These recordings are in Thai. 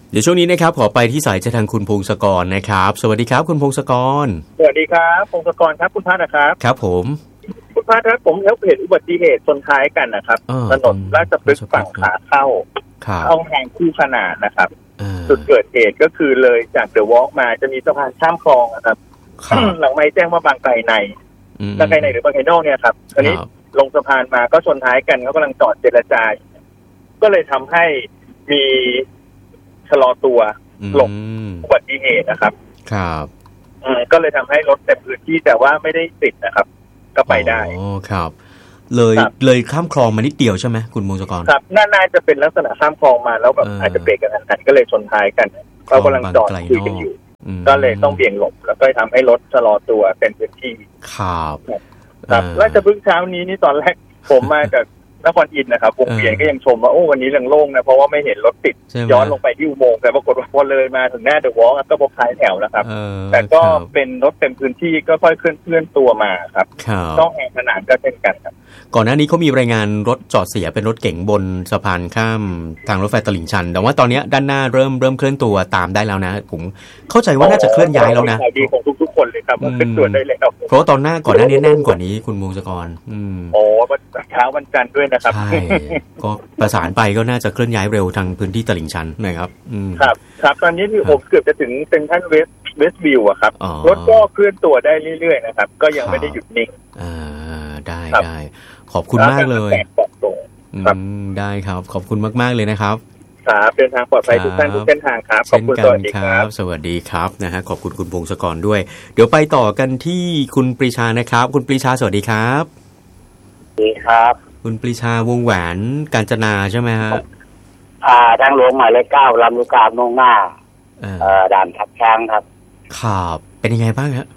เดี๋ยวช่วงนี้นะครับขอไปที่สายทางคุณพงศกรนะครับสวัสดีครับคุณพงศกรสวัสดีครับพงศกรครับคุณพัฒน์นะครับครับผมคุณพัฒน์ครับผมเห็นอุบัติเหตุชนท้ายกันนะครับถนนราชพฤกษ์ฝั่งขาเข้าทางคู่ขนานนะครับจุดเกิดเหตุก็คือเลยจากเดอะวอล์กมาจะมีสะพานข้ามคลองนะครับหลังไม้แจ้งว่าบางไกลในบางไกลในหรือบางไกลนอกเนี่ยครับตอนนี้ลงสะพานมาก็ชนท้ายกันเขากำลังจอดเจรจาก็เลยทำให้มีชะลอตัวหลบอุบัติเหตุนะครับครับก็เลยทำให้รถเต็มพื้นที่แต่ว่าไม่ได้ติดนะครับก็ไปได้อ๋อครับเลยข้ามคลองมานิดเดียวใช่ไหมคุณพงศกรครับน่าจะเป็นลักษณะข้ามคลองมาแล้วแบบอาจจะเบรกกันทันก็เลยชนท้ายกันเขากำลังจอดคุยกันอยู่ก็เลยต้องเบี่ยงหลบแล้วก็ทำให้รถชะลอตัวเป็นพื้นที่ครับราชพฤกษ์เช้านี้นี่ตอนแรกผมมาจากนครอินทร์นะครับวงเวียนก็ยังชมว่าโอ้วันนี้โล่งนะเพราะว่าไม่เห็นรถติดย้อนลงไปที่อุโมงค์แต่ปรากฏว่าพอเลยมาถึงหน้าเดอะวอล์กก็พบท้ายแถวนะครับแต่ก็เป็นรถเต็มพื้นที่ก็ค่อยเคลื่อนตัวมาครับต้องแหกขนาดก็เช่นกันครับก่อนหน้านี้เขามีรายงานรถจอดเสียเป็นรถเก๋งบนสะพานข้ามทางรถไฟตลิ่งชันแต่ว่าตอนนี้ด้านหน้าเริ่มเคลื่อนตัวตามได้แล้วนะผมเข้าใจว่าน่าจะเคลื่อนย้ายแล้วนะดีของทุกคนเลยครับเคลื่อนตัวได้เลยครับเพราะตอนหน้าก่อนหน้านี้แน่นกว่านี้คุณพงศกรโอ้เช้าวันจันทร์ด้วยนะครับใช่ก็ประสานไปก็น่าจะเคลื่อนย้ายเร็วทางพื้นที่ตลิ่งชันนะครับครับตอนนี้ที่ผมเกือบจะถึงเซ็นทรัลเวสต์วิวอะครับรถก็เคลื่อนตัวได้เรื่อยๆนะครับก็ยังไม่ได้หยุดนิ่งได้ขอบคุณมากเลยได้ครับขอบคุณมากๆเลยนะครับครับเดินทางปลอดภัยทุกท่านทุกเส้นทางครับขอบคุณสวัสดีครับสวัสดีครับนะฮะขอบคุณคุณพงศกรด้วยเดี๋ยวไปต่อกันที่คุณปรีชานะครับคุณปรีชาสวัสดีครับสวัสดีครับคุณปรีชาวงแหวนกาญจนาใช่ไหมฮะทางหลวงหมายเลข 9 ลำลูกกาบมุ่งหน้าด่านทับช้างครับครับเป็นยังไงบ้างฮะ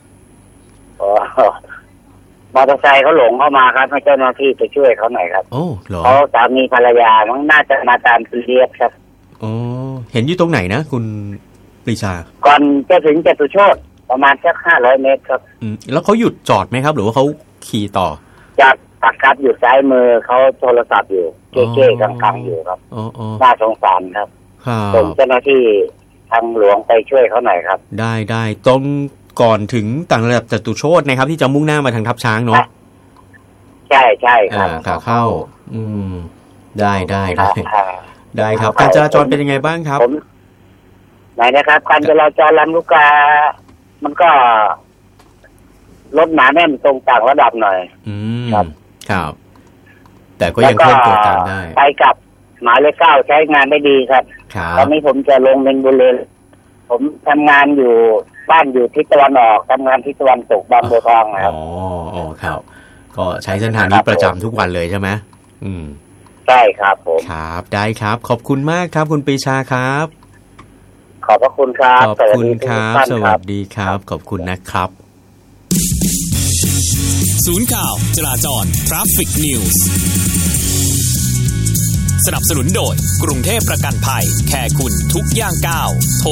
มอเตอร์ไซค์เขาหลงเข้ามาครับให้เจ้าหน้าที่ไปช่วยเขาหน่อยครับโอ้เหรอเขาสามีภรรยามันน่าจะมาตามเรียบครับอ๋อเห็นอยู่ตรงไหนนะคุณปรีชาก่อนจะถึงจตุโชติประมาณสัก500 เมตรครับแล้วเขาหยุดจอดไหมครับหรือว่าเขาขี่ต่อจากปากครับอยู่ซ้ายมือเขาโทรศัพท์อยู่เก๊ๆกลางๆอยู่ครับน่าสงสารครับส่งเจ้าหน้าที่ทางหลวงไปช่วยเขาหน่อยครับได้ตรงก่อนถึงต่างระดับจตุโชตินะครับที่จะมุ่งหน้ามาทางทับช้างเนาะใช่ครับขาเข้าได้ครับการจราจรเป็นยังไงบ้างครับไหนนะครับการจราจรลำลูกกามันก็รถหนาแน่นตรงต่างระดับหน่อยครับแต่ก็ยังเคลื่อนตัวตามได้ไปกับหมายเลข 9ใช้งานได้ดีครับตอนนี้ผมจะลงเมนบุรีผมทำงานอยู่บ้านอยู่ทิศตะวันออกทำงานทิศตะวันตกบางบัวทองครับอ๋อครับก็ใช้เส้นทางนี้ประจำทุกวันเลยใช่ไหมใช่ครับผมครับได้ครับขอบคุณมากครับคุณปรีชาครับขอบพระคุณครับขอบคุณครับสวัสดีครับขอบคุณนะครับศูนย์ข่าวจราจร Traffic News สนับสนุนโดยกรุงเทพประกันภัยแค่คุณทุกย่างก้าวโทร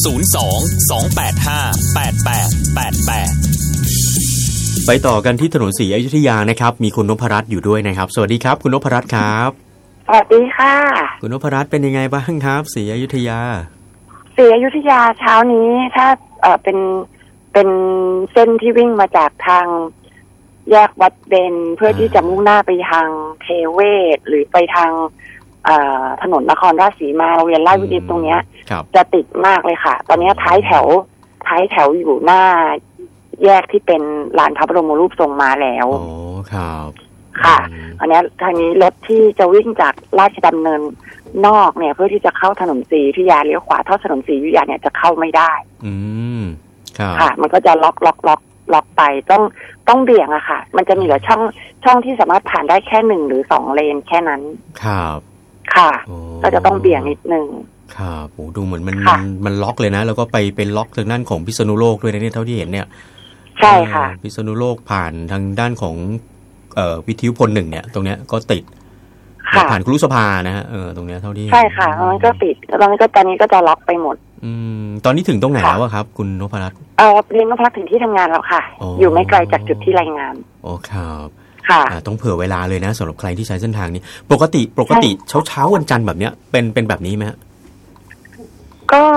02-285-8888 ไปต่อกันที่ถนนศรีอยุธยานะครับมีคุณนพรัตน์อยู่ด้วยนะครับสวัสดีครับคุณนพรัตน์ครับสวัสดีค่ะคุณนพรัตน์เป็นยังไงบ้างครับศรีอยุธยาเช้านี้ถ้าเป็นเส้นที่วิ่งมาจากทางแยกวัดเบญเพื่อที่จะมุ่งหน้าไปทางเทเวศหรือไปทางถนนนครราชสีมาโรงเรียนราชวินิตตรงนี้จะติดมากเลยค่ะตอนนี้ท้ายแถวอยู่หน้าแยกที่เป็นลานพระบรมรูปทรงมาแล้วโอ้ครับค่ะอันนี้ทางนี้รถที่จะวิ่งจากราชดำเนินนอกเนี่ยเพื่อที่จะเข้าถนนศรีอยุธยาเลี้ยวขวาเข้าถนนศรีอยุธยาเนี่ยจะเข้าไม่ได้ค่ะมันก็จะล็อกไปต้องเบี่ยงอะค่ะมันจะมีเหลือช่องที่สามารถผ่านได้แค่1 หรือ 2 เลนแค่นั้นครับค่ะก็จะต้องเบี่ยงนิดนึงครับโอ้ดูเหมือนมันล็อกเลยนะแล้วก็ไปเป็นล็อกทางด้านของพิษณุโลกด้วยนะเนี่ยเท่าที่เห็นเนี่ยใช่ค่ะพิษณุโลกผ่านทางด้านของวิทยุพล 1เนี่ยตรงเนี้ยก็ติดผ่านครุสภานะฮะตรงเนี้ยเท่าที่ใช่ค่ะมันก็ติดตอนนี้ก็จะล็อกไปหมดตอนนี้ถึงตรงไหนแล้วครับคุณนพรัตน์เรียนนพรัตน์ถึงที่ทำงานแล้วค่ะอยู่ไม่ไกลจากจุดที่รายงานโอ้ครับค่ะต้องเผื่อเวลาเลยนะสำหรับใครที่ใช้เส้นทางนี้ปกติเช้าวันจันทร์แบบเนี้ยเป็นแบบนี้ไหมฮะ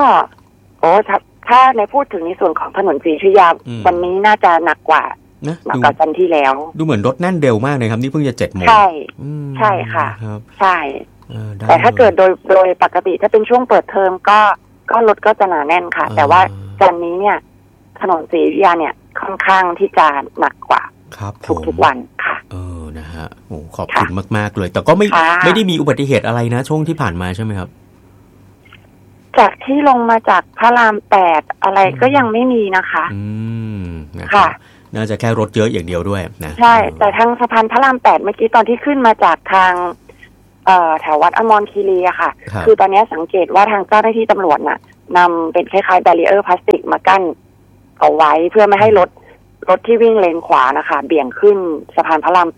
ถ้าในพูดถึงในส่วนของถนนศรีอยุธยาวันนี้น่าจะหนักกว่าจันที่แล้วดูเหมือนรถแน่นเร็วมากเลยครับนี่เพิ่งจะ7 โมงใช่ค่ะใช่แต่ถ้าเกิดโดยปกติถ้าเป็นช่วงเปิดเทอมก็รถก็จะหนาแน่นค่ะแต่ว่าจันนี้เนี่ยถนนศรีอยุธยาเนี่ยค่อนข้างที่จะหนักกว่าทุกวันค่ะนะฮะโอ้ขอบคุณมากๆเลยแต่ก็ไม่ได้มีอุบัติเหตุอะไรนะช่วงที่ผ่านมาใช่ไหมครับจากที่ลงมาจากพระราม8อะไรก็ยังไม่มีนะคะค่ะน่าจะแค่รถเยอะอย่างเดียวด้วยนะใช่แต่ทางสะพานพระราม8เมื่อกี้ตอนที่ขึ้นมาจากทางแถววัดอมรคีรีอะค่ะคือตอนนี้สังเกตว่าทางเจ้าหน้าที่ตำรวจน่ะนำเป็นคล้ายๆแบรีเออร์พลาสติกมากั้นเอาไว้เพื่อไม่ให้รถที่วิ่งเลนขวานะคะเบี่ยงขึ้นสะพานพระราม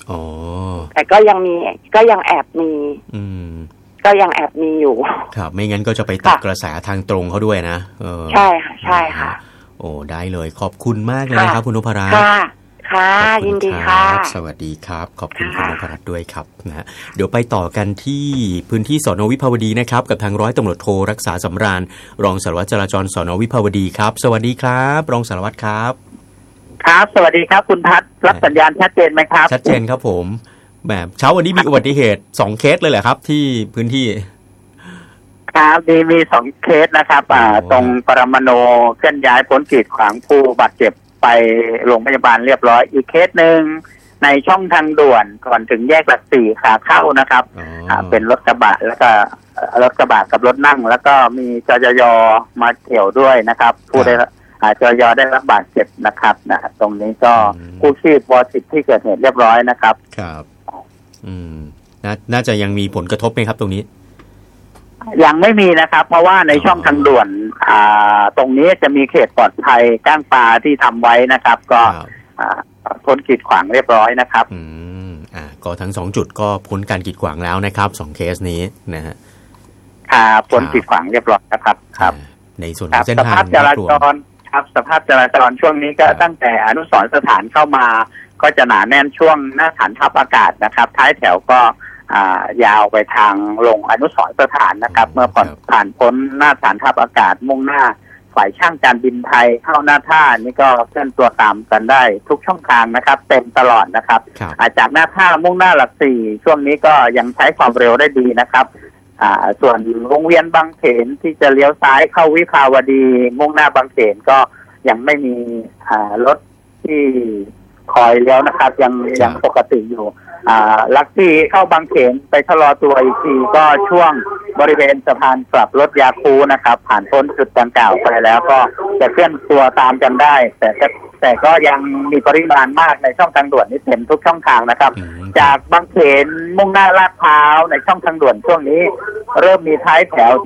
8แต่ก็ยังแอบมีก็ยังแอบมีอยู่ครับไม่งั้นก็จะไปตัดกระแสทางตรงเขาด้วยนะใช่ค่ะใช่ค่ะโอ้ได้เลยขอบคุณมากเลยนะครับคุณนพรัตน์ค่ะยินดีค่ะสวัสดีครับขอบคุณคุณนพรัตน์ด้วยครับนะเดี๋ยวไปต่อกันที่พื้นที่สน.วิภาวดีนะครับกับทางร้อยตำรวจโทรักษาสำราญรองสารวัตรจราจรสน.วิภาวดีครับสวัสดีครับรองสารวัตรครับครับสวัสดีครับคุณพัฒน์รับสัญญาณชัดเจนไหมครับชัดเจนครับผมแบบเช้าวันนี้มีอุบัติเหตุ2 เคสเลยแหละครับที่พื้นที่ครับมี2 เคสนะครับตรงปรมาโนเคลื่อนย้ายพ้นกีดขวางผู้บาดเจ็บไปโรงพยาบาลเรียบร้อยอีกเคสหนึ่งในช่องทางด่วนก่อนถึงแยกหลัก4ขาเข้านะครับเป็นรถกระบะแล้วก็รถกระบะกับรถนั่งแล้วก็มีจยยมาเกี่ยวด้วยนะครับผู้ได้จยได้รับบาดเจ็บนะครับตรงนี้ก็กู้ชีพว.10ที่เกิดเหตุเรียบร้อยนะครับครับน่าจะยังมีผลกระทบไหมครับตรงนี้ยังไม่มีนะครับเพราะว่าในช่องทางด่วนตรงนี้จะมีเขตปลอดภัยก้างปลาที่ทำไว้นะครับก็พ้นกีดขวางเรียบร้อยนะครับก็ทั้ง2 จุดก็พ้นการกีดขวางแล้วนะครับ2 เคสนี้นะฮะพ้นกีดขวางเรียบร้อยนะครับครับในส่วนของเส้นทางสภาพจราจรครับสภาพจราจรช่วงนี้ก็ตั้งแต่อนุสรณ์สถานเข้ามาก็จะหนาแน่นช่วงหน้าฐานทัพอากาศนะครับท้ายแถวก็ยาวไปทางลงอนุสรณ์สถานนะครับเมื่อผ่านพ้นหน้าฐานทัพอากาศมุ่งหน้าฝ่ายช่างการบินไทยเข้าหน้าท่านี่ก็เคลื่อนตัวตามกันได้ทุกช่องทางนะครับเต็มตลอดนะครับจากหน้าท่ามุ่งหน้าหลัก4ช่วงนี้ก็ยังใช้ความเร็วได้ดีนะครับส่วนวงเวียนบางเขนที่จะเลี้ยวซ้ายเข้าวิภาวดีมุ่งหน้าบางเขนก็ยังไม่มีรถที่คอยเลี้ยวนะครับยังปกติอยู่ลักที่เข้าบางเขนไปชะลอตัวอีกทีก็ช่วงบริเวณสะพานกลับรถยาคูนะครับผ่านพ้นจุดดังกล่าวไปแล้วก็จะเคลื่อนตัวตามกันได้แต่ก็ยังมีปริมาณมากในช่องทางด่วนนี้เต็มทุกช่องทางนะครับจากบางเขนมุ่งหน้าลาดพร้าวในช่องทางด่วนช่วงนี้เริ่มมีท้ายแถว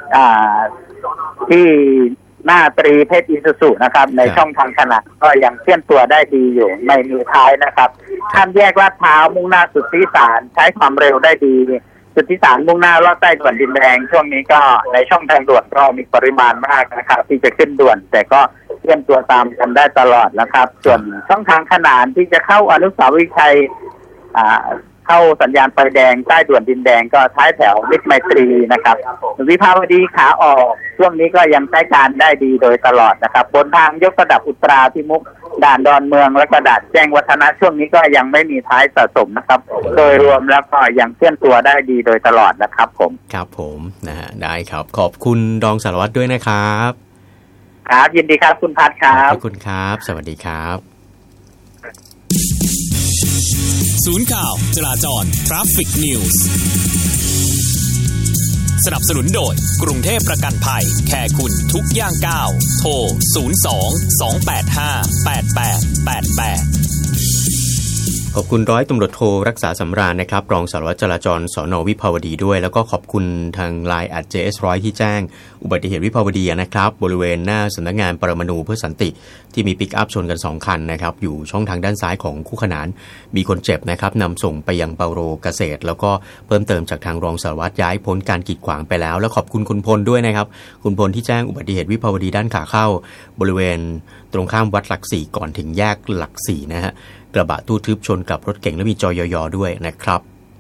ที่หน้าตรีเพชรอิซูซุนะครับในช่องทางขนาดก็ยังเคลื่อนตัวได้ดีอยู่ไม่มีท้ายนะครับข้ามแยกลาดพร้าวมุ่งหน้าสุทธิสารใช้ความเร็วได้ดีสุทธิสารมุ่งหน้าลอดใต้ด่วนดินแดงช่วงนี้ก็ในช่องทางด่วนก็มีปริมาณมากนะครับที่จะขึ้นด่วนแต่ก็เคลื่อนตัวตามกันได้ตลอดนะครับส่วนช่องทางขนานที่จะเข้าอนุสาวรีย์ชัยเข้าสัญญาณไฟแดงใต้ด่วนดินแดงก็ท้ายแถวมิตรไมตรีนะครับวิภาวดีขาออกช่วงนี้ก็ยังใช้การได้ดีโดยตลอดนะครับบนทางยกระดับอุตราพิมุขด่านดอนเมืองและก็ด่านแจ้งวัฒนะช่วงนี้ก็ยังไม่มีท้ายสะสมนะครับโดยรวมแล้วก็ยังเคลื่อนตัวได้ดีโดยตลอดนะครับผมครับผมนะฮะได้ครับขอบคุณรองสารวัตรด้วยนะครับครับยินดีครับคุณพัฒน์ครับขอบคุณครับสวัสดีครับศูนย์ข่าวจราจร Traffic News สนับสนุนโดยกรุงเทพประกันภัยแค่คุณทุกย่างก้าวโทร 02-285-8888 ขอบคุณร้อยตำรวจโทรักษาสำราญนะครับรองสารวัตรจราจรสน.วิภาวดีด้วยแล้วก็ขอบคุณทาง LINE @JS100 ที่แจ้งอุบัติเหตุวิภาวดีนะครับบริเวณหน้าสำนักงานปรมาณูเพื่อสันติที่มีปิกอัพชนกัน2คันนะครับอยู่ช่องทางด้านซ้ายของคู่ขนานมีคนเจ็บนะครับนำส่งไปยังเปาโรเกษตรแล้วก็เพิ่มเติมจากทางรองสารวัตรย้ายพ้นการกีดขวางไปแล้วแล้วขอบคุณคุณพลด้วยนะครับคุณพลที่แจ้งอุบัติเหตุวิภาวดีด้านขาเข้าบริเวณตรงข้ามวัดหลัก4ก่อนถึงแยกหลัก4นะฮะกระบะตู้ทึบชนกับรถเก๋งและมีจยยด้วยนะครับ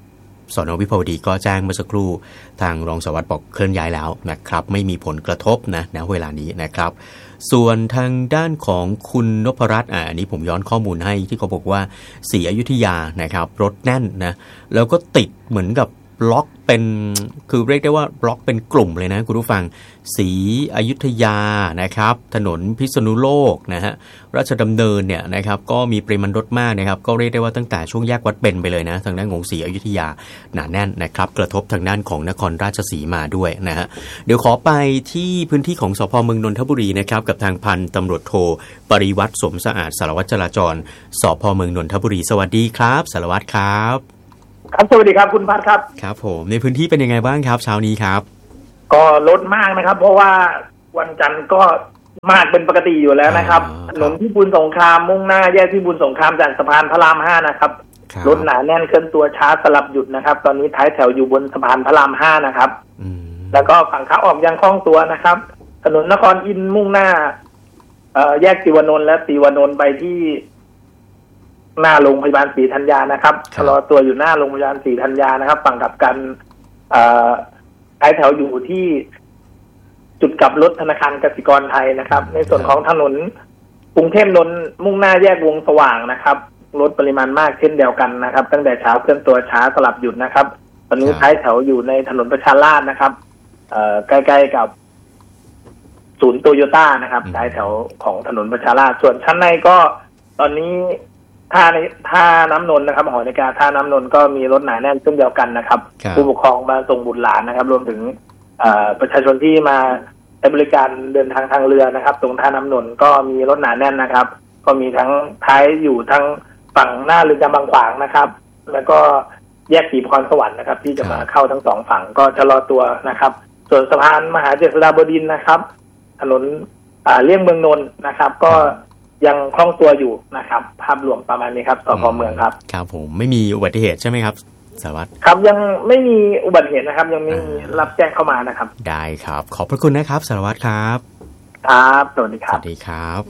สน.วิภาวดีก็แจ้งเมื่อสักครู่ทางรองสารวัตรบอกเคลื่อนย้ายแล้วนะครับไม่มีผลกระทบนะเวลานี้นะครับส่วนทางด้านของคุณนพรัตน์อันนี้ผมย้อนข้อมูลให้ที่เขาบอกว่าศรีอยุธยานะครับรถแน่นนะแล้วก็ติดเหมือนกับบล็อกเป็นคือเรียกได้ว่าบล็อกเป็นกลุ่มเลยนะคุณผู้ฟังศรีอยุธยานะครับถนนพิษณุโลกนะฮะราชดำเนินเนี่ยนะครับก็มีปริมาณรถมากนะครับก็เรียกได้ว่าตั้งแต่ช่วงแยกวัดเบญไปเลยนะทางด้านของศรีอยุธยาหนาแน่นนะครับกระทบทางด้านของนครราชสีมาด้วยนะฮะเดี๋ยวขอไปที่พื้นที่ของสภ.เมืองนนทบุรีนะครับกับทางพันตำรวจโทปริวัติสมสะอาดสารวัตรจราจรสภ.เมืองนนทบุรีสวัสดีครับสารวัตรครับครับสวัสดีครับคุณพัฒน์ครับครับผมในพื้นที่เป็นยังไงบ้างครับเช้านี้ครับก็ลดมากนะครับเพราะว่าวันจันทร์ก็มากเป็นปกติอยู่แล้วนะครับถนนพิบูลสงครามมุ่งหน้าแยกพิบูลสงครามจากสะพานพระราม5นะครับรถหนาแน่นเคลื่อนตัวช้าสลับหยุดนะครับตอนนี้ท้ายแถวอยู่บนสะพานพระราม5นะครับแล้วก็ฝั่งขาออกยังคล่องตัวนะครับถนนนครอินทร์มุ่งหน้าแยกติวานนท์และติวานนท์ไปที่หน้าโรงพยาบาลศรีธัญญานะครับชะลอตัวอยู่หน้าโรงพยาบาลศรีธัญญานะครับฝั่งกลับกันท้ายแถวอยู่ที่จุดกลับรถธนาคารกสิกรไทยนะครับในส่วนของถนนกรุงเทพนนท์มุ่งหน้าแยกวงสว่างนะครับรถปริมาณมากเช่นเดียวกันนะครับตั้งแต่เช้าเคลื่อนตัวช้าสลับหยุดนะครับตอนนี้ท้ายแถวอยู่ในถนนประชาราษฎร์นะครับใกล้ๆกับศูนย์โตโยต้านะครับท้ายแถวของถนนประชาราษฎร์ส่วนชั้นในก็ตอนนี้ท่าน้ำนนท์นะครับหอนาฬิกาท่าน้ำนนท์ก็มีรถหนาแน่นเช่นเดียวกันนะครับผู้ปกครองมาส่งบุตรหลานนะครับรวมถึงประชาชนที่มาใช้บริการเดินทางเรือนะครับตรงท่าน้ำนนท์ก็มีรถหนาแน่นนะครับก็มีทั้งท้ายอยู่ทั้งฝั่งหน้าเรือนจำบางขวางนะครับแล้วก็แยกศรีพรสวรรค์นะครับที่จะมาเข้าทั้งสองฝั่งก็ชะลอตัวนะครับส่วนสะพานมหาเจษฎาบดินทร์นะครับถนนเลี่ยงเมืองนนท์นะครับก็ยังคล่องตัวอยู่นะครับภาพรวมประมาณนี้ครับสภ.เมืองครับครับผมไม่มีอุบัติเหตุใช่ไหมครับสารวัตรครับยังไม่มีอุบัติเหตุนะครับยังไม่มีรับแจ้งเข้ามานะครับได้ครับขอบพระคุณนะครับสารวัตรครับครับสวัสดีครับสวัสดีครับ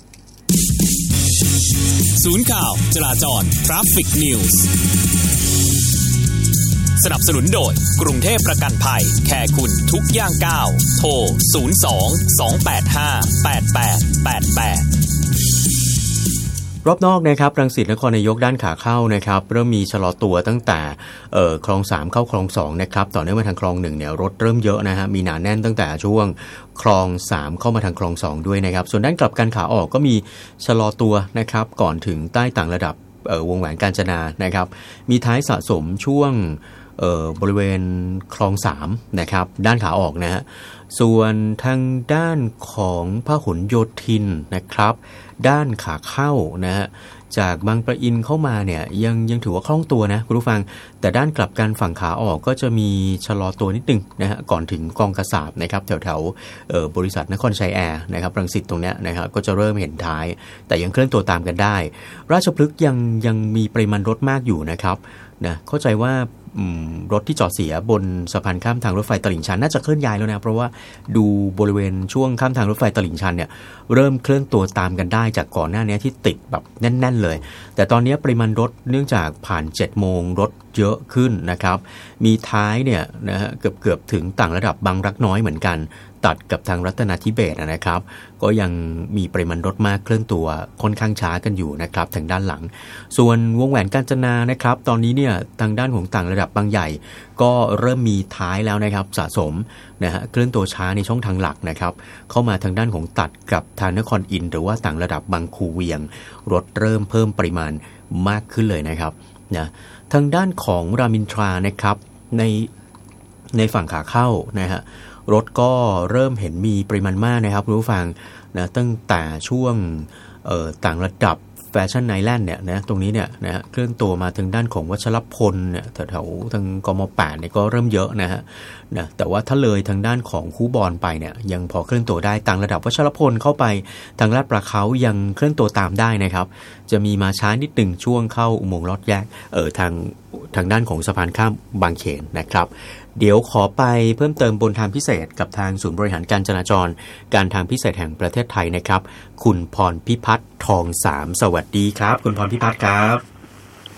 ศูนย์ข่าวจราจร Traffic News สนับสนุนโดยกรุงเทพประกันภัยแค่คุณทุกย่างก้าวโทร02-285-8888 รอบนอกนะครับรังสิตนครนายกด้านขาเข้านะครับเริ่มมีชะลอตัวตั้งแต่คลอง3เข้าคลอง2นะครับต่อเนื่องมาทางคลอง1เนี่ยรถเริ่มเยอะนะฮะมีหนาแน่นตั้งแต่ช่วงคลอง3เข้ามาทางคลอง2ด้วยนะครับส่วนด้านกลับกันขาออกก็มีชะลอตัวนะครับก่อนถึงใต้ต่างระดับวงแหวนกาญจนานะครับมีท้ายสะสมช่วงบริเวณคลอง3นะครับด้านขาออกนะฮะส่วนทางด้านของพหลโยธินนะครับด้านขาเข้านะฮะจากบางปะอินเข้ามาเนี่ยยังถือว่าคล่องตัวนะคุณผู้ฟังแต่ด้านกลับกันฝั่งขาออกก็จะมีชะลอตัวนิดนึงนะฮะก่อนถึงกองกระสาบนะครับแถวบริษัทนครชัยแอร์นะครับรังสิตตรงเนี้ยนะครับก็จะเริ่มเห็นท้ายแต่ยังเคลื่อนตัวตามกันได้ราชพฤกษ์ยังมีปริมาณรถมากอยู่นะครับนะเข้าใจว่ารถที่จอดเสียบนสะพานข้ามทางรถไฟตลิ่งชันน่าจะเคลื่อนย้ายแล้วนะเพราะว่าดูบริเวณช่วงข้ามทางรถไฟตลิ่งชันเนี่ยเริ่มเคลื่อนตัวตามกันได้จากก่อนหน้านี้ที่ติดแบบแน่นๆเลยแต่ตอนนี้ปริมาณรถเนื่องจากผ่าน7โมงรถเยอะขึ้นนะครับมีท้ายเนี่ยนะฮะเกือบถึงต่างระดับบางรักน้อยเหมือนกันตัดกับทางรัตนาธิเบศรนะครับก็ยังมีปริมาณรถมากเคลื่อนตัวค่อนข้างช้ากันอยู่นะครับทางด้านหลังส่วนวงแหวนกาญจนานะครับตอนนี้เนี่ยทางด้านของต่างระดับบางใหญ่ก็เริ่มมีท้ายแล้วนะครับสะสมนะฮะเคลื่อนตัวช้าในช่องทางหลักนะครับเข้ามาทางด้านของตัดกับทางนครอินทร์หรือว่าต่างระดับบางคูเวียงรถเริ่มเพิ่มปริมาณมากขึ้นเลยนะครับนะทางด้านของรามอินทรานะครับในฝั่งขาเข้านะฮะรถก็เริ่มเห็นมีปริมาณมากนะครับคุณผู้ฟังนะตั้งแต่ช่วงต่างระดับแฟชั่นไอแลนด์เนี่ยนะตรงนี้เนี่ยนะฮะเคลื่อนตัวมาทางด้านของวัชรพลเนี่ยแถวๆทางกม8เนี่ยก็เริ่มเยอะนะฮะนะแต่ว่าถ้าเลยทางด้านของคูบอนไปเนี่ยยังพอเคลื่อนตัวได้ต่างระดับวัชรพลเข้าไปทางลาดปลาเขายังเคลื่อนตัวตามได้นะครับจะมีมาช้านิดหนึ่งช่วงเข้าอุโมงค์ลอดแยกทางด้านของสะพานข้ามบางเขนนะครับเดี๋ยวขอไปเพิ่มเติมบนทางพิเศษกับทางศูนย์บริหารการจราจรการทางพิเศษแห่งประเทศไทยนะครับคุณพรพิพัฒน์ทองสามสวัสดีครับคุณพรพิพัฒน์ครับ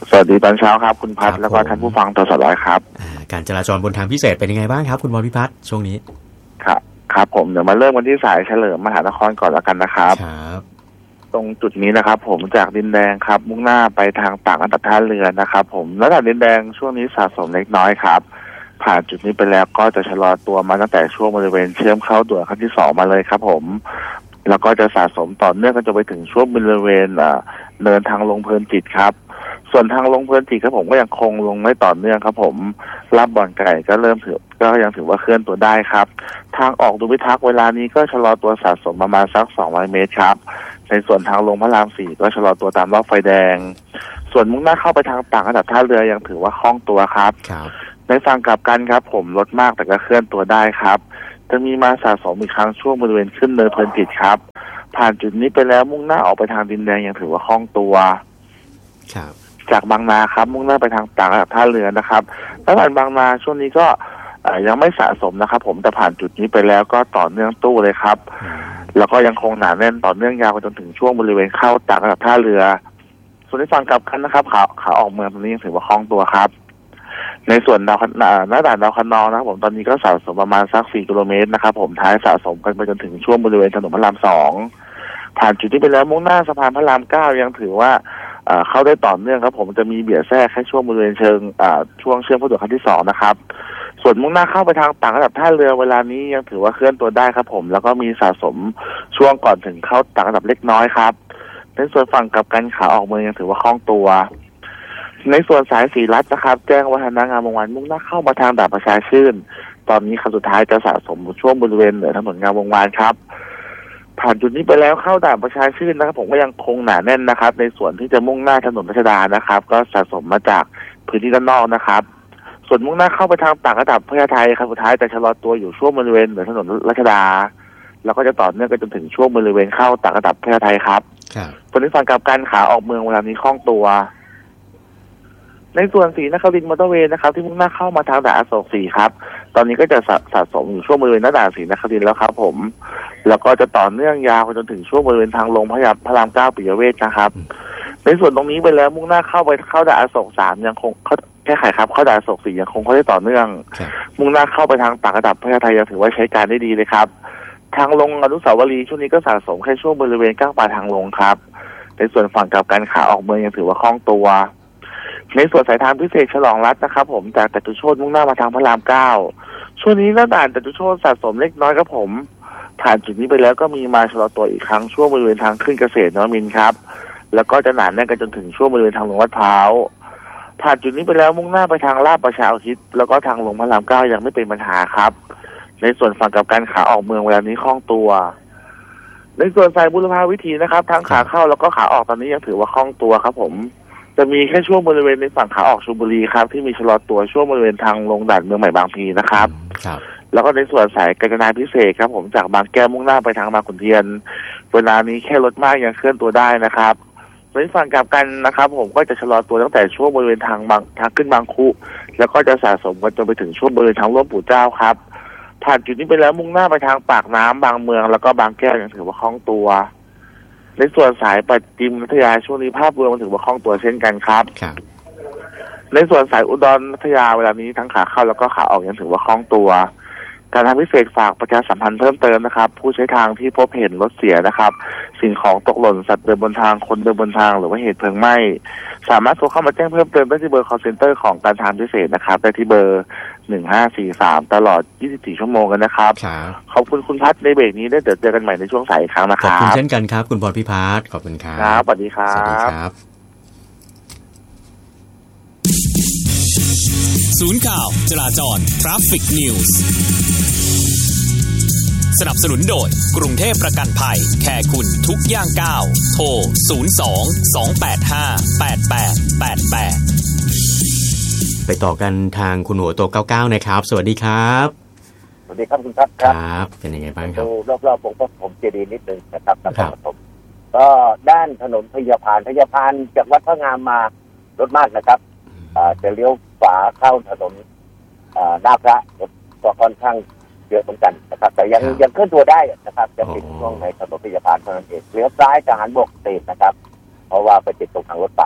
สวัสดีตอนเช้าครับคุณพัฒน์แล้วก็ท่านผู้ฟังตสร้อยครับการจราจรบนทางพิเศษเป็นยังไงบ้างครับคุณวรพิพัฒน์ช่วงนี้ครับผมเดี๋ยวมาเริ่มกันที่สายเฉลิมมหานครก่อนแล้วกันนะครับตรงจุดนี้นะครับผมจากดินแดงครับมุ่งหน้าไปทางปากอันดับท่าเรือนะครับผมระดับดินแดงช่วงนี้สะสมเล็กน้อยครับผ่านจุดนี้ไปแล้วก็จะชะลอตัวมาตั้งแต่ช่วงบริเวณเชื่อมเข้าด่วนขั้นที่2มาเลยครับผมแล้วก็จะสะสมต่อเนื่องกันจนไปถึงช่วงบริเวณเนินทางลงเพลินจิตครับส่วนทางลงเพลินจิตครับผมก็ยังคงลงไม่ต่อเนื่องครับผมรับบ่อนไก่ก็ยังถือว่าเคลื่อนตัวได้ครับทางออกดูพิทักษ์เวลานี้ก็ชะลอตัวสะสมประมาณสัก200เมตรครับในส่วนทางลงพระราม4ก็ชะลอตัวตามรอบไฟแดงส่วนมุ่งหน้าเข้าไปทางปากอันดับท่าเรือยังถือว่าคล่องตัวครับในฝั่งกลับกันครับผมลดมากแต่ก็เคลื่อนตัวได้ครับจะมีมาสะสมอีกครั้งช่วงบริเวณขึ้นเนินเพลินจิตครับผ่านจุดนี้ไปแล้วมุ่งหน้าออกไปทางดินแดงยังถือว่าคล่องตัวจากบางนาครับมุ่งหน้าไปทางปากอันดับท่าเรือนะครับแล้วผ่านบางนาช่วงนี้ก็ยังไม่สะสมนะครับผมแต่ผ่านจุดนี้ไปแล้วก็ต่อเนื่องตู้เลยครับแล้วก็ยังคงหนาแน่นต่อเนื่องยาวไปจนถึงช่วงบริเวณเข้าปากอันดับท่าเรือส่วนในฝั่งกลับกันนะครับขาออกเมืองตรงนี้ยังถือว่าคล่องตัวครับในส่วนหน้าด่านดาวคะนองนะครับผมตอนนี้ก็สะสมประมาณสัก4 กิโลเมตรนะครับผมท้ายสะสมกันไปจนถึงช่วงบริเวณถนนพระราม2ผ่านจุดนี้ไปแล้วมุ่งหน้าสะพานพระราม9ยังถือว่าเข้าได้ต่อเนื่องครับผมจะมีเบียดแทรกแค่ช่วงบริเวณเชิงช่วงเชื่อมเข้าด่วนขั้นที่2นะครับส่วนมุ่งหน้าเข้าไปทางปากอันดับท่าเรือเวลานี้ยังถือว่าเคลื่อนตัวได้ครับผมแล้วก็มีสะสมช่วงก่อนถึงเข้าปากอันดับเล็กน้อยครับในส่วนฝั่งกับกันขาออกเมืองยังถือว่าคล่องตัวในส่วนสายสีรัฐนะครับแจ้งวัฒนางามวงศ์วานมุ่งหน้าเข้ามาทางด่านประชาชื่นตอนนี้คันสุดท้ายจะสะสมช่วงบริเวณเหนือถนนงามวงศ์วานครับผ่านจุดนี้ไปแล้วเข้าด่านประชาชื่นนะครับผมก็ยังคงหนาแน่นนะครับในส่วนที่จะมุ่งหน้าถนนรัชดานะครับก็สะสมมาจากพื้นที่ด้านนอกนะครับส่วนมุ่งหน้าเข้าไปทางปากอันดับพญาไทคันสุดท้ายจะชะลอตัวอยู่ช่วงบริเวณเหนือถนนรัชดาแล้วก็จะต่อเนื่องกันจนถึงช่วงบริเวณเข้าปากอันดับพญาไทครับส่วนในฝั่งกลับกันขาออกเมืองเวลานี้คล่องตัวในส่วนศรีนครินทร์มอเตอร์เวย์นะครับที่มุ่งหน้าเข้ามาทางด่านอโศก4ครับตอนนี้ก็จะสะสมอยู่ช่วงบริเวณหน้าด่านศรีนครินทร์แล้วครับผมแล้วก็จะต่อเนื่องยาวจนถึงช่วงบริเวณทางลงพระราม9ปิยเวชนะครับในส่วนตรงนี้ไปแล้วมุ่งหน้าเข้าด่านอโศก3ยังคงแค่ไขครับเข้าด่านอโศก4ยังคงเขาได้ต่อเนื่องมุ่งหน้าเข้าไปทางปากอันดับพญาไทยังถือว่าใช้การได้ดีเลยครับทางลงอนุสาวรีย์ช่วงนี้ก็สะสมแค่ช่วงบริเวณก้างปลายทางลงครับในส่วนฝั่งกลับกันขาออกเมืองยังถือว่าคล่องตัวในส่วนสายทางพิเศษฉลองรัฐนะครับผมจากจตุโชติมุ่งหน้ามาทางพระราม9ช่วงนี้หน้าด่านจตุโชติสะสมเล็กน้อยครับผมผ่านจุดนี้ไปแล้วก็มีมาชะลอตัวอีกครั้งช่วงบริเวณทางขึ้นเกษตรนวมินทร์ครับแล้วก็จะหนาแน่นกันจนถึงช่วงบริเวณทางลงลาดพร้าวผ่านจุดนี้ไปแล้วมุ่งหน้าไปทางลาดประชาอุทิศแล้วก็ทางลงพระราม9ยังไม่เป็นปัญหาครับในส่วนฝั่งกับการขาออกเมืองเวลานี้คล่องตัวในส่วนสายบุรพาวิถีนะครับทั้งขาเข้าแล้วก็ขาออกตอนนี้ยังถือว่าคล่องตัวครับผมจะมีแค่ช่วงบริเวณในฝั่งขาออกชลบุรีครับที่มีชะลอตัวช่วงบริเวณทางลงด่านเมืองใหม่บางพลีนะครับแล้วก็ในส่วนสายกาญจนาพิเศษครับผมจากบางแก้วมุ่งหน้าไปทางบางขุนเทียนเวลานี้แค่รถมากยังเคลื่อนตัวได้นะครับในฝั่งกลับกันนะครับผมก็จะชะลอตัวตั้งแต่ช่วงบริเวณทางขึ้นบางคุแล้วก็จะสะสมกันจนไปถึงช่วงบริเวณทางร่วมปู่เจ้าครับผ่านจุดนี้ไปแล้วมุ่งหน้าไปทางปากน้ำบางเมืองแล้วก็บางแก้วยังถือว่าคล่องตัวในส่วนสายปัจจิมพัทยาช่วงนี้ภาพรวมมันถือว่าคล่องตัวเช่นกันครับในส่วนสายอุดรพัทยาเวลานี้ทั้งขาเข้าแล้วก็ขาออกยังถือว่าคล่องตัวการทางพิเศษฝากประชาสัมพันธ์เพิ่มเติมนะครับผู้ใช้ทางที่พบเห็นรถเสียนะครับสิ่งของตกหล่นสัตว์เดินบนทางคนเดินบนทางหรือว่าเหตุเพลิงไหม้สามารถโทรเข้ามาแจ้งเพิ่มเติมได้ที่เบอร์ call center ของการทางพิเศษนะครับได้ที่เบอร์1543ตลอด24ชั่วโมงกันนะครับขอบคุณคุณพัฒน์ในเบรกนี้ได้เดี๋ยวเจอกันใหม่ในช่วงสายอีกครั้งนะครับขอบคุณเช่นกันครับคุณพรพิพัฒน์ขอบคุณครับครับสวัสดีครับสวัสดีครับศูนย์ข่าวจราจร Traffic News สนับสนุนโดยกรุงเทพประกันภัยแค่คุณทุกย่างก้าวโทร02-285-8888 ไปต่อกันทางคุณหัวโต99นะครับสวัสดีครับสวัสดีครับคุณพัฒน์ครับเป็นยังไงบ้างครับรอบๆผมเจดีนิดนึงนะครับผมก็ด้านถนนพญาพานจากวัดพระงามมารถมากนะครับจะเลี้ยวขวาเข้าถนนหน้าพระก็ค่อนข้างเยอะเหมือนกันนะครับแต่ยังเคลื่อนตัวได้นะครับจะติดช่วงในถนนพญาพานเท่านั้นเองเลี้ยวซ้ายทหารบกติดนะครับเพราะว่าไปติดตรงทางรถไฟ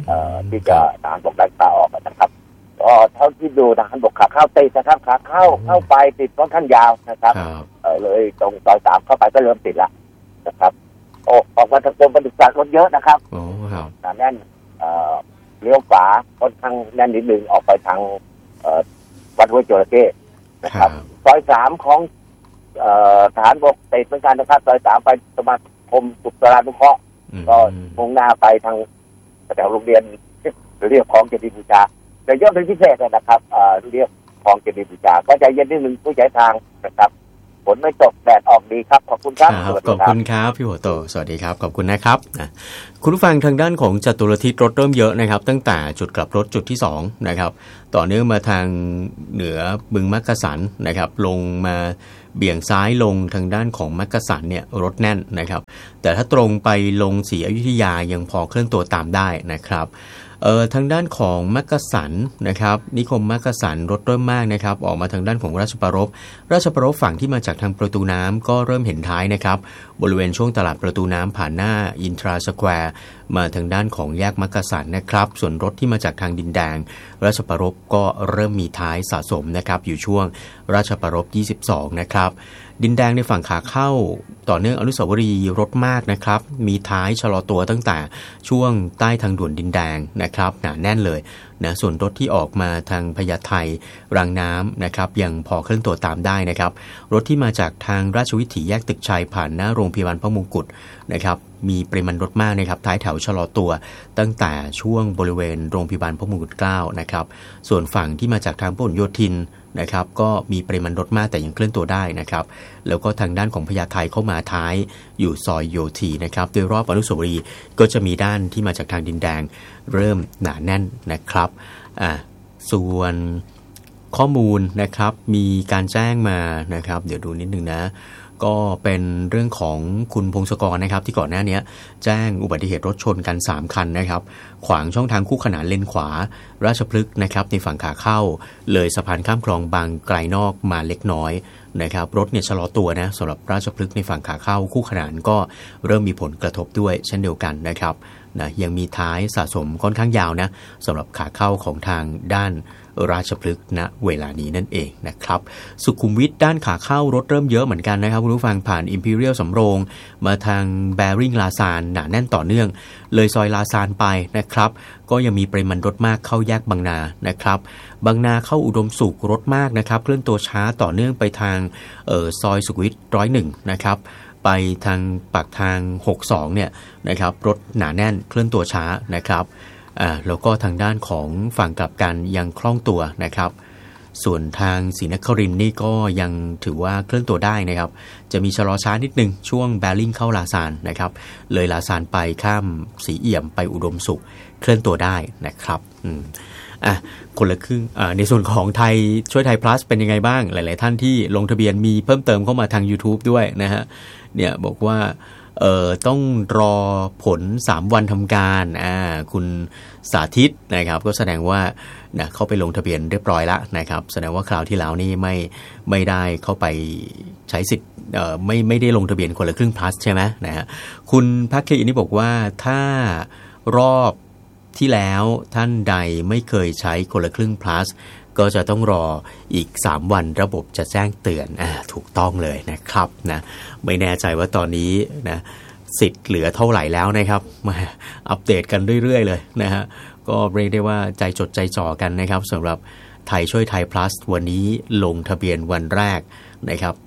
ที่จะทหารบกด้านขาออกนะครับก็เท่าที่ดูทหารบกขาเข้าติดนะครับขาเข้าไปติดค่อนข้างยาวนะครับเลยตรงซอย3เข้าไปก็เริ่มติดละนะครับออกมาทางกรมปศุสัตว์รถเยอะนะครับแน่นเลี้ยวขวาค่อนข้างแน่นนิดนึงออกไปทางวัดห้วยจระเข้นะครับซอย3ของทหารบกติดเหมือนกันนะครับซอย3ไปสมาคมสุขสรานุเคราะห์ก็มุ่งหน้าไปทางแถวโรงเรียนเรียกของเจดีย์บูชาแต่ยอดเป็นพิเศษนะครับเรียกของเจดีย์บูชาก็ใจเย็นนิดนึงผู้ใช้ทางนะครับฝนไม่ตกแดดออกดีครับขอบคุณครับขอบคุณครับพี่หัวโตสวัสดีครับขอบคุณนะครับคุณผู้ฟังทางด้านของจตุรทิศรถเริ่มเยอะนะครับตั้งแต่จุดกลับรถจุดที่2นะครับต่อเนื่องมาทางเหนือบึงมักกะสันนะครับลงมาเบี่ยงซ้ายลงทางด้านของมักกะสันเนี่ยรถแน่นนะครับแต่ถ้าตรงไปลงศรีอยุธยายังพอเคลื่อนตัวตามได้นะครับทางด้านของมักกะสันนะครับนิคมมักกะสันรถเริ่มมากนะครับออกมาทางด้านของราชประรภฝั่งที่มาจากทางประตูน้ำก็เริ่มเห็นท้ายนะครับบริเวณช่วงตลาดประตูน้ำผ่านหน้าอินทราสแควร์มาทางด้านของแยกมักกะสันนะครับส่วนรถที่มาจากทางดินแดงราชประรภก็เริ่มมีท้ายสะสมนะครับอยู่ช่วงราชประรภ22นะครับดินแดงในฝั่งขาเข้าต่อเนื่องอนุสาวรีย์รถมากนะครับมีท้ายชะลอตัวตั้งแต่ช่วงใต้ทางด่วนดินแดงนะครับหนาแน่นเลยนะส่วนรถที่ออกมาทางพญาไทรางน้ำนะครับยังพอเคลื่อนตัวตามได้นะครับรถที่มาจากทางราชวิถีแยกตึกชัยผ่านหน้าโรงพยาบาลพระมงกุฎนะครับมีปริมาณรถมากนะครับท้ายแถวชะลอตัวตั้งแต่ช่วงบริเวณโรงพยาบาลพระมงกุฎ9นะครับส่วนฝั่งที่มาจากทางพหลโยธินนะครับก็มีปริมาณรถมากแต่ยังเคลื่อนตัวได้นะครับแล้วก็ทางด้านของพญาไทเข้ามาท้ายอยู่ซอยโยธีนะครับโดยรอบอนุสาวรีย์ก็จะมีด้านที่มาจากทางดินแดงเริ่มหนาแน่นนะครับส่วนข้อมูลนะครับมีการแจ้งมานะครับเดี๋ยวดูนิดนึงนะก็เป็นเรื่องของคุณพงศกรนะครับที่ก่อนหน้านี้แจ้งอุบัติเหตุรถชนกัน3คันนะครับขวางช่องทางคู่ขนานเลนขวาราชพฤกษ์นะครับในฝั่งขาเข้าเลยสะพานข้ามคลองบางไกลนอกมาเล็กน้อยนะครับรถเนี่ยชะลอตัวนะสำหรับราชพฤกษ์ในฝั่งขาเข้าคู่ขนานก็เริ่มมีผลกระทบด้วยเช่นเดียวกันนะครับนะยังมีท้ายสะสมค่อนข้างยาวนะสำหรับขาเข้าของทางด้านราชพฤกษ์ณเวลานี้นั่นเองนะครับสุขุมวิทด้านขาเข้ารถเริ่มเยอะเหมือนกันนะครับคุณผู้ฟังผ่าน Imperial สำโรงมาทาง Bearing ลาซานหนาแน่นต่อเนื่องเลยซอยลาซานไปนะครับก็ยังมีปริมาณรถมากเข้าแยกบางนานะครับบางนาเข้าอุดมสุขรถมากนะครับเคลื่อนตัวช้าต่อเนื่องไปทางซอยสุขุมวิท101นะครับไปทางปากทาง62เนี่ยนะครับรถหนาแน่นเคลื่อนตัวช้านะครับแล้วก็ทางด้านของฝั่งกลับกันยังคล่องตัวนะครับส่วนทางศรีนครินทร์นี่ก็ยังถือว่าเคลื่อนตัวได้นะครับจะมีชะลอช้านิดนึงช่วงแบริ่งเข้าลาซานนะครับเลยลาซานไปข้ามสีเอี่ยมไปอุดมสุขเคลื่อนตัวได้นะครับคนละครึ่งในส่วนของไทยช่วยไทย plus เป็นยังไงบ้างหลายๆท่านที่ลงทะเบียนมีเพิ่มเติมเข้ามาทาง YouTube ด้วยนะฮะเนี่ยบอกว่าต้องรอผล3วันทำการคุณสาธิตนะครับก็แสดงว่านะเข้าไปลงทะเบียนเรียบร้อยแล้วนะครับแสดงว่าคราวที่แล้วนี่ไม่ได้เข้าไปใช้สิทธิ์ไม่ได้ลงทะเบียนคนละครึ่ง plus ใช่ไหมนะฮะคุณพักเคนี่บอกว่าถ้ารอบที่แล้วท่านใดไม่เคยใช้คนละครึ่ง plus ก็จะต้องรออีก3วันระบบจะแจ้งเตือนถูกต้องเลยนะครับนะไม่แน่ใจว่าตอนนี้นะสิทธิ์เหลือเท่าไหร่แล้วนะครับมาอัปเดตกันเรื่อยๆเลยนะฮะก็เรียกได้ว่าใจจดใจจ่อกันนะครับสำหรับไทยช่วยไทย plus วันนี้ลงทะเบียนวันแรกนะครับ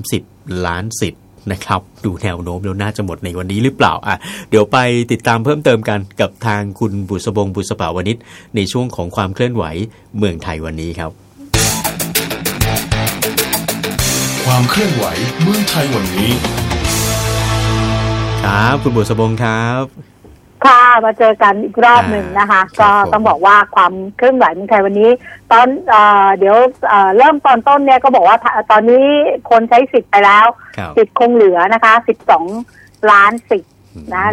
30 ล้านสิทธิ์นะครับดูแนวโน้มแล้วน่าจะหมดในวันนี้หรือเปล่าเดี๋ยวไปติดตามเพิ่มเติมกันกับทางคุณบุษบงบุษปาวนิชในช่วงของความเคลื่อนไหวเมืองไทยวันนี้ครับความเคลื่อนไหวเมืองไทยวันนี้ครับคุณบุษบงครับค่ะมาเจอกันอีกรอบหนึ่งนะคะก็ต้องบอกว่าความเคลื่อนไหวเมืองไทยวันนี้ตอนเดี๋ยวเริ่มตอนต้นเนี่ยก็บอกว่าตอนนี้คนใช้สิทธิ์ไปแล้วสิทธิ์คงเหลือนะคะ12 ล้านสิทธิ์นะ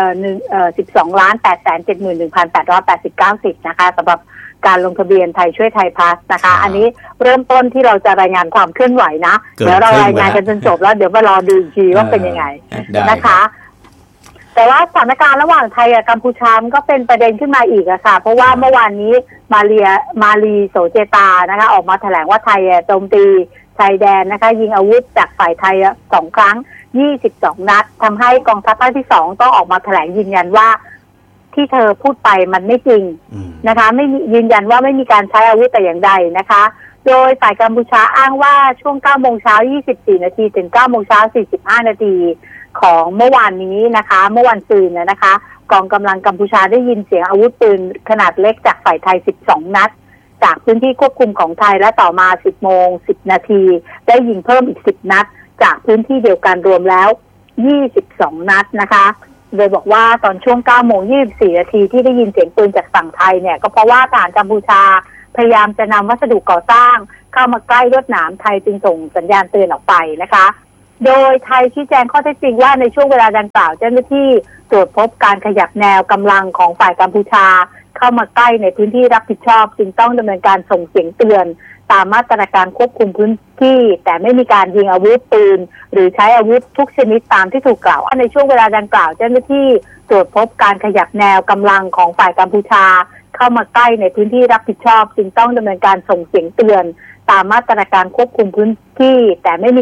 12,871,889 สิทธิ์นะคะสำหรับการลงทะเบียนไทยช่วยไทยพลัสนะคะอันนี้เริ่มต้นที่เราจะรายงานความเคลื่อนไหวนะเดี๋ยวเรารายงานกันจนจบแล้วเดี๋ยวมารอดูอีกทีว่าเป็นยังไงนะคะแต่ว่าสถานการณ์ระหว่างไทยกับกัมพูชาก็เป็นประเด็นขึ้นมาอีกอะค่ะเพราะว่าเมื่อวานนี้มาลีโสเจตานะคะออกมาแถลงว่าไทยโจมตีชายแดนนะคะยิงอาวุธจากฝ่ายไทย2 ครั้ง22 นัดทำให้กองทัพภาคที่2ต้องออกมาแถลงยืนยันว่าที่เธอพูดไปมันไม่จริงนะคะไม่ยืนยันว่าไม่มีการใช้อาวุธแต่อย่างใดนะคะโดยฝ่ายกัมพูชาอ้างว่าช่วง 9:24 นาทีถึง 9:45 นาทีของเมื่อวานนี้นะคะเมื่อวันซืนนะคะกองกำลังกัมพูชาได้ยินเสียงอาวุธปืนขนาดเล็กจากฝ่ายไทย12 นัดจากพื้นที่ควบคุมของไทยและต่อมา 10:10 นาทีได้ยิงเพิ่มอีก10 นัดจากพื้นที่เดียวกันรวมแล้ว22 นัดนะคะโดยบอกว่าตอนช่วง 9:24 นาทีที่ได้ยินเสียงปืนจากฝั่งไทยเนี่ยก็เพราะว่าทหารกัมพูชาพยายามจะนำวัสดุก่อสร้างเข้ามาใกล้ลวดหนามไทยจึงส่งสัญญาณเตือนออกไปนะคะโดยไทยชี้แจงข้อเท็จจริงว่าในช่วงเวลาดังกล่าวเจ้าหน้าที่ตรวจพบการขยับแนวกำลังของฝ่ายกัมพูชาเข้ามาใกล้ในพื้นที่รับผิดชอบจึงต้องดำเนินการส่งเสียงเตือนตามมาตรการควบคุมพื้นที่แต่ไม่มีการยิงอาวุธปืนหรือใช้อาวุธทุกชนิดตามที่ถูกกล่าวในช่วงเวลาดังกล่าวเจ้าหน้าที่ตรวจพบการขยับแนวกำลังของฝ่ายกัมพูชาเข้ามาใกล้ในพื้นที่รับผิดชอบจึงต้องดำเนินการส่งเสียงเตือนตามมาตรการควบคุมพื้นที่แต่ไม่มี